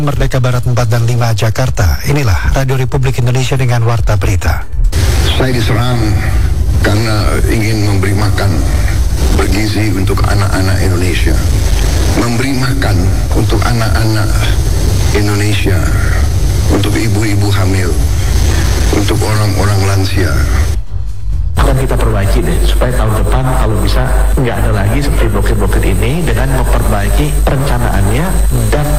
Merdeka Barat 4 dan 5 Jakarta. Inilah Radio Republik Indonesia dengan Warta Berita. Saya diserang karena ingin memberi makan bergizi untuk anak-anak Indonesia, memberi makan untuk anak-anak Indonesia, untuk ibu-ibu hamil, untuk orang-orang lansia. Akan kita perbaiki deh, supaya tahun depan kalau bisa nggak ada lagi seperti blokir-blokir ini, dengan memperbaiki perencanaannya dan